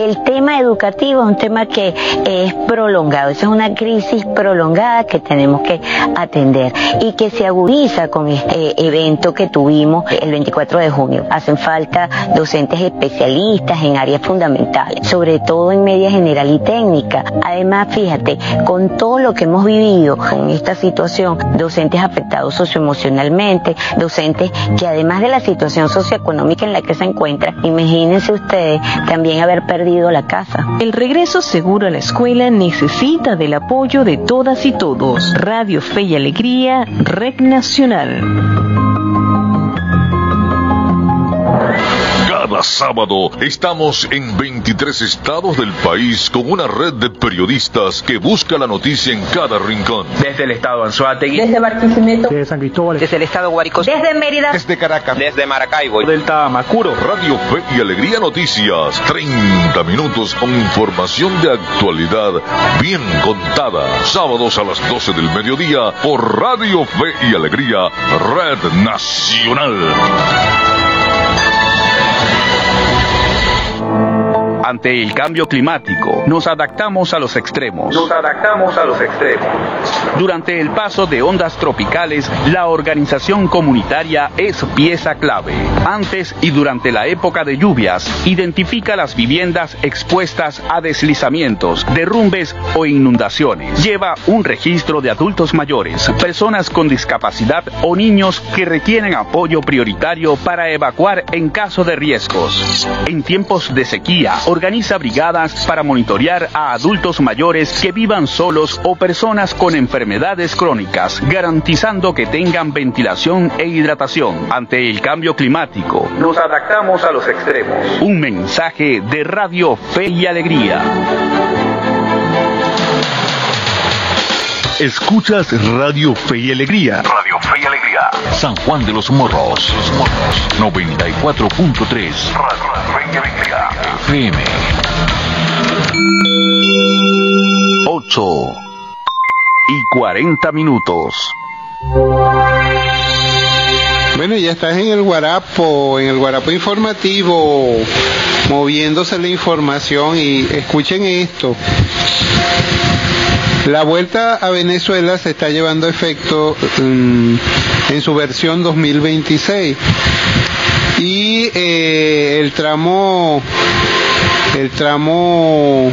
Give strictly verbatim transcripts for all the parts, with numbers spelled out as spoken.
el tema educativo es un tema que es prolongado, esa es una crisis prolongada que tenemos que atender y que se agudiza con este evento que tuvimos el veinticuatro de junio. Hacen falta docentes especialistas en áreas fundamentales, sobre todo en media general y técnica. Además, fíjate, con todo lo que hemos vivido con esta situación, docentes afectados socioemocionalmente, docentes que además de la situación socioeconómica en la que se encuentran, imagínense ustedes también haber perdido la casa. El regreso seguro a la escuela necesita del apoyo de todas y todos. Radio Fe y Alegría, Red Nacional. Cada sábado estamos en veintitrés estados del país con una red de periodistas que busca la noticia en cada rincón. Desde el estado Anzoátegui, desde Barquisimeto, desde San Cristóbal, desde el estado Guárico, desde Mérida, desde Caracas, desde Maracaibo, del Tamacuro. Radio Fe y Alegría Noticias, treinta minutos con información de actualidad bien contada. Sábados a las doce del mediodía por Radio Fe y Alegría, Red Nacional. Ante el cambio climático, nos adaptamos a los extremos. Nos adaptamos a los extremos. Durante el paso de ondas tropicales, la organización comunitaria es pieza clave. Antes y durante la época de lluvias, identifica las viviendas expuestas a deslizamientos, derrumbes o inundaciones. Lleva un registro de adultos mayores, personas con discapacidad o niños que requieren apoyo prioritario para evacuar en caso de riesgos. En tiempos de sequía, organiza brigadas para monitorear a adultos mayores que vivan solos o personas con enfermedades crónicas, garantizando que tengan ventilación e hidratación. Ante el cambio climático, nos adaptamos a los extremos. Un mensaje de Radio Fe y Alegría. Escuchas Radio Fe y Alegría. Radio Fe y Alegría. San Juan de los Morros. noventa y cuatro punto tres. Radio Fe y Alegría. F M. ocho y cuarenta minutos. Bueno, ya estás en el Guarapo, en el Guarapo informativo, moviéndose la información y escuchen esto. La vuelta a Venezuela se está llevando a efecto um, en su versión dos mil veintiséis y eh, el tramo, el tramo,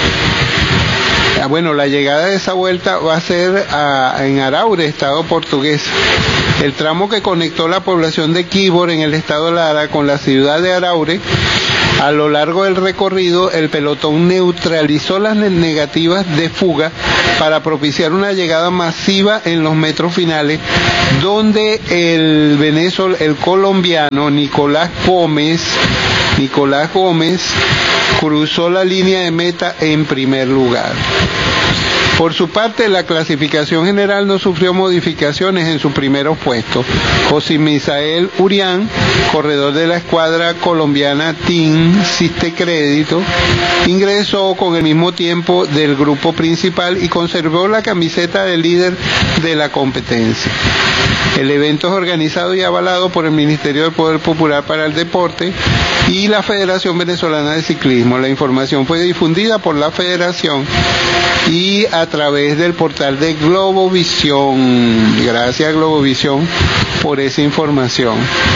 bueno, la llegada de esa vuelta va a ser a, en Araure, estado portugués. El tramo que conectó la población de Quíbor en el estado Lara con la ciudad de Araure. A lo largo del recorrido, el pelotón neutralizó las negativas de fuga para propiciar una llegada masiva en los metros finales, donde el venezolano, el colombiano Nicolás Gómez, Nicolás Gómez cruzó la línea de meta en primer lugar. Por su parte, la clasificación general no sufrió modificaciones en sus primeros puestos. José Misael Urián, corredor de la escuadra colombiana Team Siste Crédito, ingresó con el mismo tiempo del grupo principal y conservó la camiseta de líder de la competencia. El evento es organizado y avalado por el Ministerio del Poder Popular para el Deporte y la Federación Venezolana de Ciclismo. La información fue difundida por la Federación y a través del portal de Globovisión. Gracias, Globovisión, por esa información.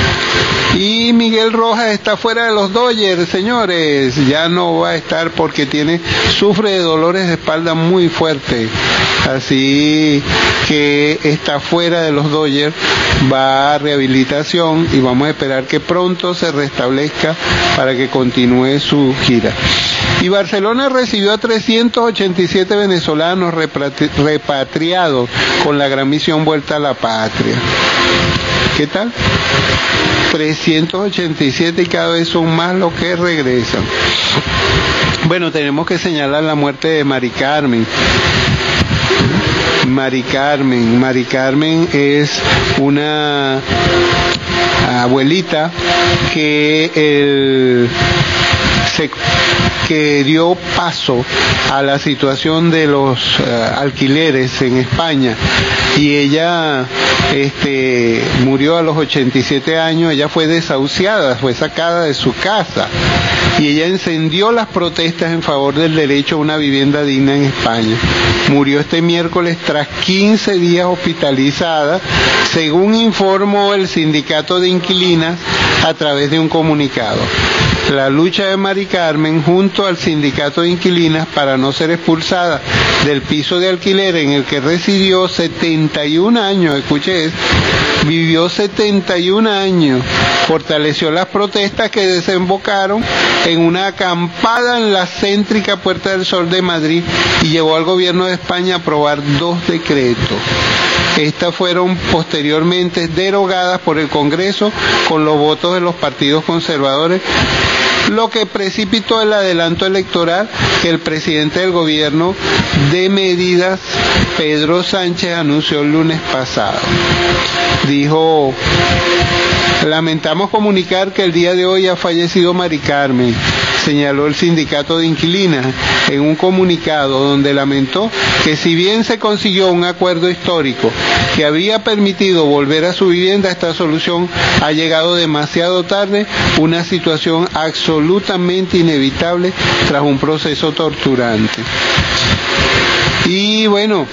Y Miguel Rojas está fuera de los Dodgers, señores. Ya no va a estar porque tiene, sufre de dolores de espalda muy fuertes. Así que está fuera de los Dodgers, va a rehabilitación y vamos a esperar que pronto se restablezca para que continúe su gira. Y Barcelona recibió a trescientos ochenta y siete venezolanos repatriados con la gran misión Vuelta a la Patria. ¿Qué tal? trescientos ochenta y siete y cada vez son más los que regresan. Bueno, tenemos que señalar la muerte de Mari Carmen. Mari Carmen, Mari Carmen es una abuelita que el se, que dio paso a la situación de los uh, alquileres en España, y ella este, murió a los ochenta y siete años. Ella fue desahuciada, fue sacada de su casa, y ella encendió las protestas en favor del derecho a una vivienda digna en España. Murió este miércoles tras quince días hospitalizada, según informó el sindicato de inquilinas a través de un comunicado. La lucha de Mari Carmen junto al sindicato de inquilinas para no ser expulsada del piso de alquiler en el que residió setenta y un años, escuche esto, vivió setenta y un años, fortaleció las protestas que desembocaron en una acampada en la céntrica Puerta del Sol de Madrid y llevó al gobierno de España a aprobar dos decretos. Estas fueron posteriormente derogadas por el Congreso con los votos de los partidos conservadores, lo que precipitó el adelanto electoral que el presidente del gobierno de Medidas, Pedro Sánchez, anunció el lunes pasado. Dijo: lamentamos comunicar que el día de hoy ha fallecido Mari Carmen, señaló el sindicato de inquilinas en un comunicado donde lamentó que si bien se consiguió un acuerdo histórico que había permitido volver a su vivienda, esta solución ha llegado demasiado tarde, una situación absolutamente inevitable tras un proceso torturante. Y bueno,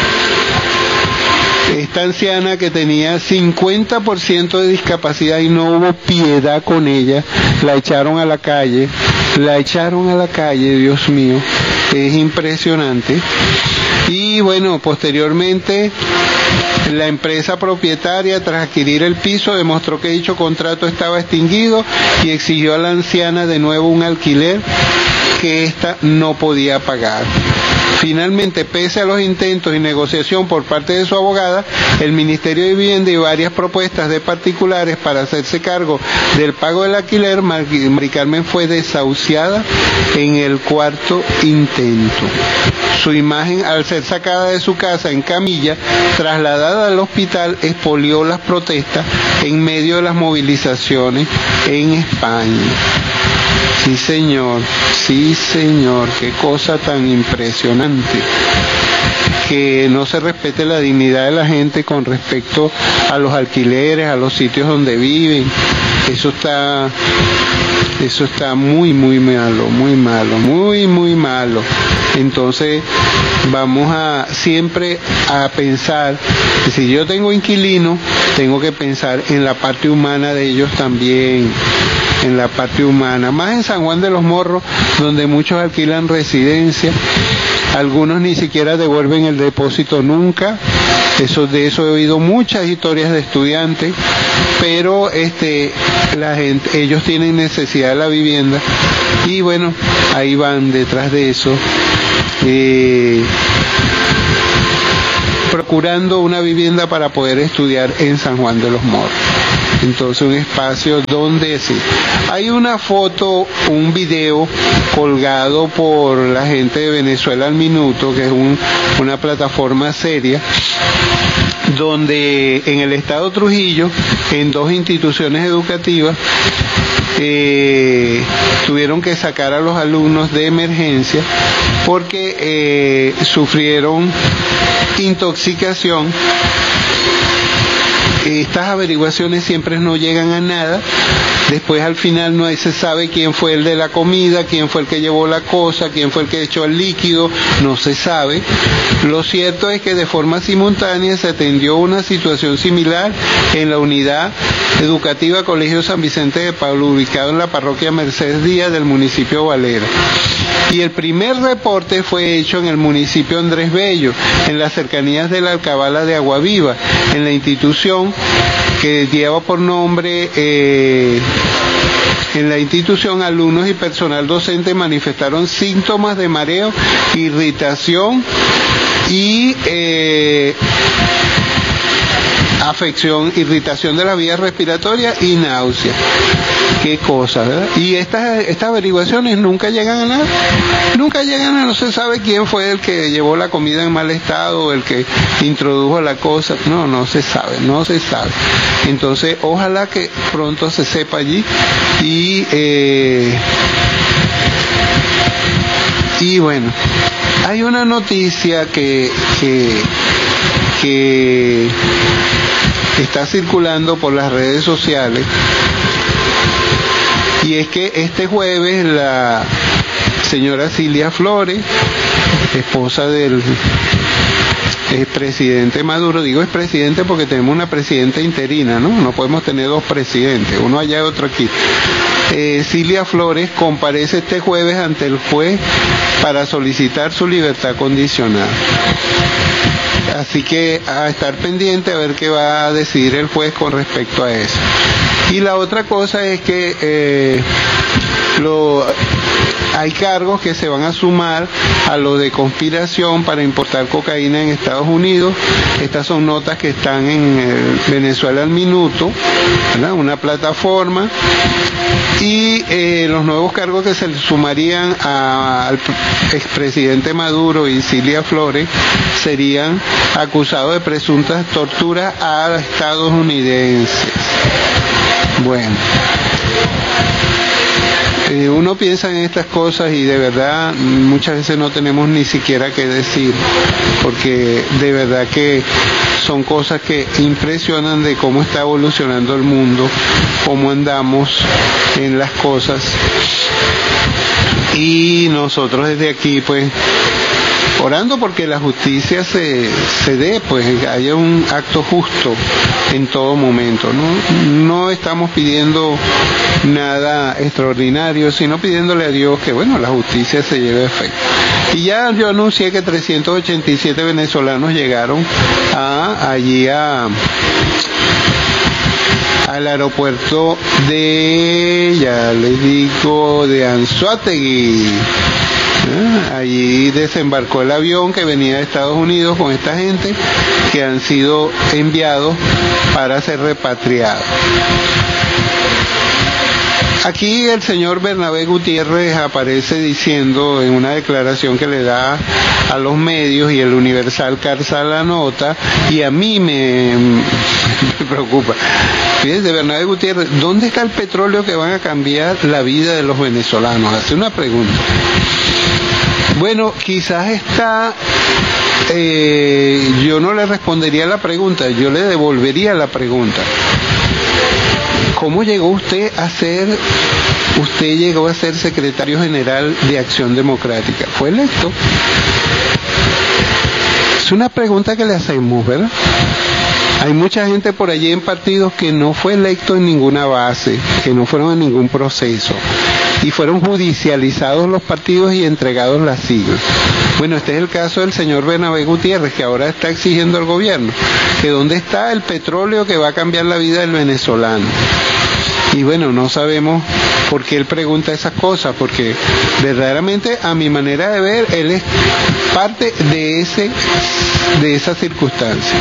esta anciana que tenía cincuenta por ciento de discapacidad y no hubo piedad con ella, la echaron a la calle, la echaron a la calle, Dios mío, es impresionante. Y bueno, posteriormente la empresa propietaria, tras adquirir el piso, demostró que dicho contrato estaba extinguido y exigió a la anciana de nuevo un alquiler que ésta no podía pagar. Finalmente, pese a los intentos y negociación por parte de su abogada, el Ministerio de Vivienda y varias propuestas de particulares para hacerse cargo del pago del alquiler, Mari Carmen fue desahuciada en el cuarto intento. Su imagen, al ser sacada de su casa en camilla, trasladada al hospital, expolió las protestas en medio de las movilizaciones en España. Sí, señor, sí, señor, qué cosa tan impresionante, que no se respete la dignidad de la gente con respecto a los alquileres, a los sitios donde viven. Eso está, eso está muy, muy malo, muy malo, muy, muy malo. Entonces, vamos a siempre a pensar que si yo tengo inquilinos, tengo que pensar en la parte humana de ellos también, en la parte humana, más en San Juan de los Morros, donde muchos alquilan residencia, algunos ni siquiera devuelven el depósito nunca. Eso, de eso he oído muchas historias de estudiantes, pero este, la gente, ellos tienen necesidad de la vivienda y bueno, ahí van detrás de eso, eh, procurando una vivienda para poder estudiar en San Juan de los Morros. Entonces, un espacio donde sí. Hay una foto, un video colgado por la gente de Venezuela al Minuto, que es un, una plataforma seria, donde en el estado Trujillo, en dos instituciones educativas, eh, tuvieron que sacar a los alumnos de emergencia porque eh, sufrieron intoxicación. Estas averiguaciones siempre no llegan a nada. Después al final no se sabe quién fue el de la comida, quién fue el que llevó la cosa, quién fue el que echó el líquido, no se sabe. Lo cierto es que de forma simultánea se atendió una situación similar en la unidad educativa Colegio San Vicente de Paulo, ubicado en la parroquia Mercedes Díaz del municipio de Valera. Y el primer reporte fue hecho en el municipio Andrés Bello, en las cercanías de la Alcabala de Aguaviva, en la institución que lleva por nombre, eh, en la institución alumnos y personal docente manifestaron síntomas de mareo, irritación y eh, afección, irritación de las vías respiratorias y náusea. Qué cosa, ¿verdad? Y estas, estas averiguaciones nunca llegan a nada, nunca llegan a, no se sabe quién fue el que llevó la comida en mal estado, el que introdujo la cosa, no, no se sabe, no se sabe. Entonces, ojalá que pronto se sepa allí y eh, Y bueno, hay una noticia que, que, que está circulando por las redes sociales, y es que este jueves la señora Cilia Flores, esposa del expresidente Maduro, digo expresidente porque tenemos una presidenta interina, ¿no? No podemos tener dos presidentes, uno allá y otro aquí. Eh, Cilia Flores comparece este jueves ante el juez para solicitar su libertad condicional. Así que a estar pendiente a ver qué va a decidir el juez con respecto a eso. Y la otra cosa es que eh, lo, hay cargos que se van a sumar a lo de conspiración para importar cocaína en Estados Unidos. Estas son notas que están en eh, Venezuela al Minuto, ¿verdad? Una plataforma. Y eh, los nuevos cargos que se le sumarían a, al expresidente Maduro y Cilia Flores serían acusados de presuntas torturas a estadounidenses. Bueno, eh, uno piensa en estas cosas y de verdad muchas veces no tenemos ni siquiera qué decir, porque de verdad que son cosas que impresionan de cómo está evolucionando el mundo, cómo andamos en las cosas. Y nosotros desde aquí pues orando porque la justicia se, se dé, pues haya un acto justo en todo momento, ¿no? No estamos pidiendo nada extraordinario, sino pidiéndole a Dios que, bueno, la justicia se lleve a efecto. Y ya yo anuncié que trescientos ochenta y siete venezolanos llegaron a, allí a, al aeropuerto de, ya les digo, de Anzoátegui. Ah, allí desembarcó el avión que venía de Estados Unidos con esta gente que han sido enviados para ser repatriados. Aquí el señor Bernabé Gutiérrez aparece diciendo en una declaración que le da a los medios, y el Universal calza la nota, y a mí me, me preocupa. Fíjense, Bernabé Gutiérrez, ¿dónde está el petróleo que van a cambiar la vida de los venezolanos? Hace una pregunta. Bueno, quizás está, eh, yo no le respondería la pregunta, yo le devolvería la pregunta. ¿Cómo llegó usted a ser, usted llegó a ser secretario general de Acción Democrática? ¿Fue electo? Es una pregunta que le hacemos, ¿verdad? Hay mucha gente por allí en partidos que no fue electo en ninguna base, que no fueron en ningún proceso, y fueron judicializados los partidos y entregados las siglas. Bueno, este es el caso del señor Bernabé Gutiérrez, que ahora está exigiendo al gobierno que dónde está el petróleo que va a cambiar la vida del venezolano. Y bueno, no sabemos por qué él pregunta esas cosas, porque verdaderamente a mi manera de ver, él es parte de ese, de esa circunstancia.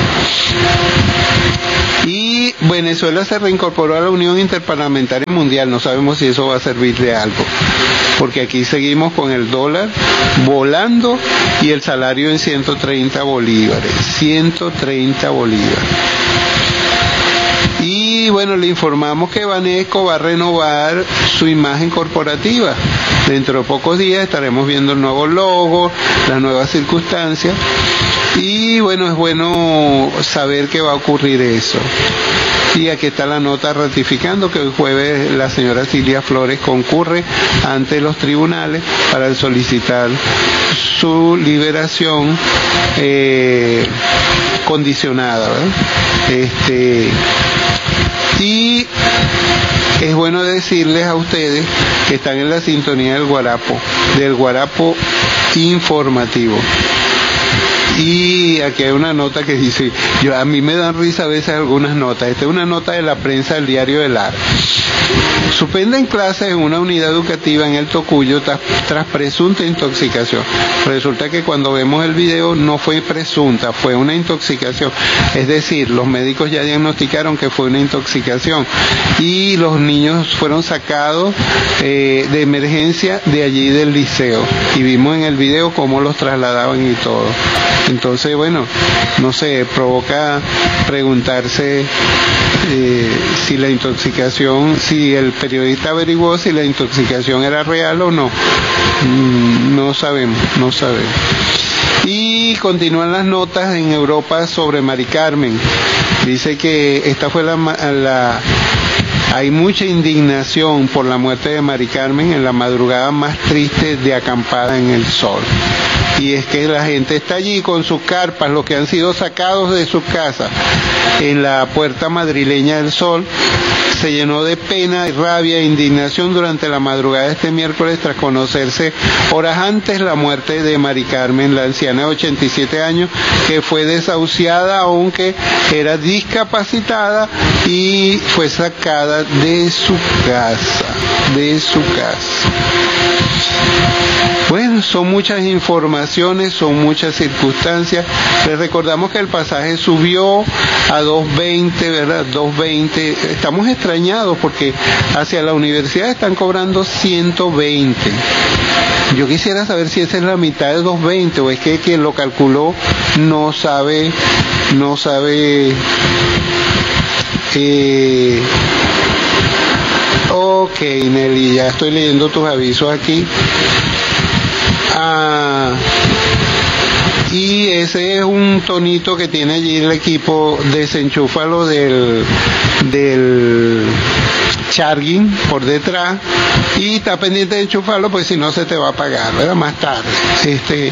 Y Venezuela se reincorporó a la Unión Interparlamentaria Mundial, no sabemos si eso va a servir de algo, porque aquí seguimos con el dólar volando y el salario en ciento treinta bolívares, ciento treinta bolívares. Y bueno, le informamos que Banesco va a renovar su imagen corporativa. Dentro de pocos días estaremos viendo el nuevo logo, las nuevas circunstancias. Y bueno, es bueno saber que va a ocurrir eso. Y aquí está la nota ratificando que hoy jueves la señora Cilia Flores concurre ante los tribunales para solicitar su liberación eh, condicionada, ¿verdad? Este... Y es bueno decirles a ustedes que están en la sintonía del Guarapo, del Guarapo informativo. Y aquí hay una nota que dice, yo a mí me dan risa a veces algunas notas. Esta es una nota de la prensa del diario El Ar. Suspenden clases en una unidad educativa en el Tocuyo tras, tras presunta intoxicación. Resulta que cuando vemos el video no fue presunta, fue una intoxicación. Es decir, los médicos ya diagnosticaron que fue una intoxicación y los niños fueron sacados eh, de emergencia de allí del liceo. Y vimos en el video cómo los trasladaban y todo. Entonces, bueno, no sé, provoca preguntarse eh, si la intoxicación, si el periodista averiguó si la intoxicación era real o no. Mm, no sabemos, no sabemos. Y continúan las notas en Europa sobre Mari Carmen. Dice que esta fue la, la hay mucha indignación por la muerte de Mari Carmen en la madrugada más triste de acampada en el sol. Y es que la gente está allí con sus carpas, los que han sido sacados de sus casas en la puerta madrileña del Sol, se llenó de pena, rabia e indignación durante la madrugada de este miércoles tras conocerse horas antes la muerte de Mari Carmen, la anciana de ochenta y siete años, que fue desahuciada aunque era discapacitada y fue sacada de su casa, de su casa. Bueno, son muchas informaciones, son muchas circunstancias. Les recordamos que el pasaje subió a dos veinte, ¿verdad? dos veinte. Estamos extrañados porque hacia la universidad están cobrando ciento veinte. Yo quisiera saber si esa es la mitad de dos veinte o es que quien lo calculó no sabe, no sabe... Eh, ok, Nelly, ya estoy leyendo tus avisos aquí. Ah, y ese es un tonito que tiene allí el equipo, desenchúfalo del del charging por detrás y está pendiente de enchufarlo, pues si no se te va a apagar, ¿verdad? Más tarde. Este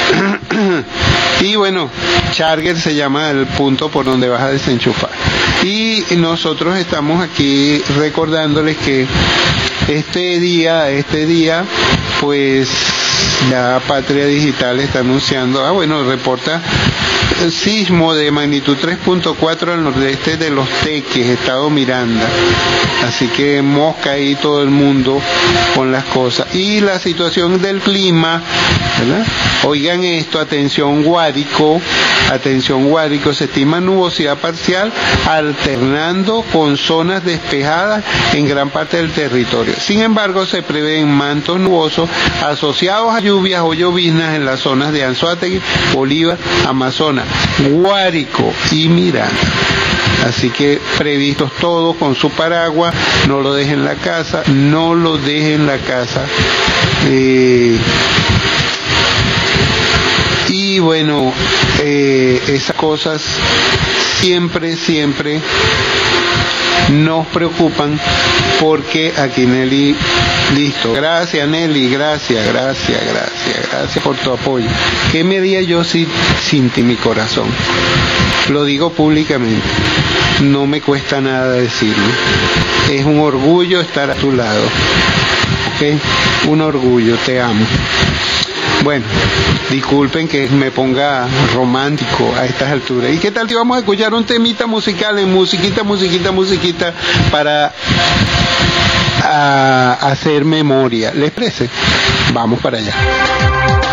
y bueno, charger se llama el punto por donde vas a desenchufar. Y nosotros estamos aquí recordándoles que este día, este día, pues la Patria Digital está anunciando, ah bueno, reporta sismo de magnitud tres punto cuatro al nordeste de Los Teques, estado Miranda. Así que mosca ahí todo el mundo con las cosas. Y la situación del clima, ¿verdad? Oigan esto, atención Guárico, atención Guárico, se estima nubosidad parcial alternando con zonas despejadas en gran parte del territorio. Sin embargo, se prevén mantos nubosos asociados a lluvias o lloviznas en las zonas de Anzoátegui, Bolívar, Amazonas, Guárico y Miranda. Así que previstos todos con su paraguas, no lo dejen en la casa, no lo dejen en la casa. Eh, y bueno, eh, esas cosas siempre, siempre nos preocupan porque aquí Nelly, listo, gracias Nelly, gracias, gracias, gracias, gracias por tu apoyo. ¿Qué me haría yo sin, sin ti, mi corazón? Lo digo públicamente, no me cuesta nada decirlo, es un orgullo estar a tu lado, ¿ok? Un orgullo, te amo. Bueno, disculpen que me ponga romántico a estas alturas. ¿Y qué tal si vamos a escuchar un temita musical en musiquita, musiquita, musiquita para a, hacer memoria? ¿Les parece? Vamos para allá.